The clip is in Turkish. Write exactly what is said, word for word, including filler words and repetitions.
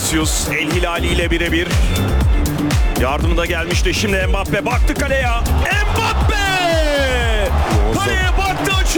Vinicius El Hilali ile birebir. Yardımı da gelmişti. Şimdi Mbappe baktı kaleye. Mbappe! Kaleye baktı, açı